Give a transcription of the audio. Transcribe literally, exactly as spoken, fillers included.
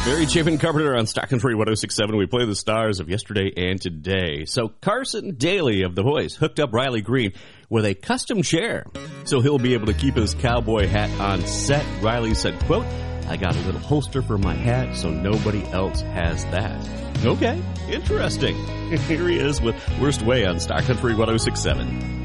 Barry Chapin Carpenter on Stock Country one oh six point seven. We play the stars of yesterday and today. So Carson Daly of The Voice hooked up Riley Green with a custom chair so he'll be able to keep his cowboy hat on set. Riley said, quote, I got a little holster for my hat so nobody else has that. Okay, interesting. Here he is with Worst Way on Stock Country one oh six point seven.